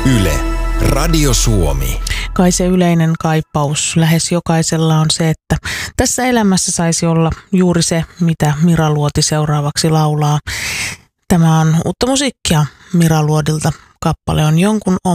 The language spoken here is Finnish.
Yle, Radio Suomi. Kai se yleinen kaipaus lähes jokaisella on se, että tässä elämässä saisi olla juuri se, mitä Mira Luoti seuraavaksi laulaa. Tämä on uutta musiikkia Mira Luodilta. Kappale on Jonkun oma.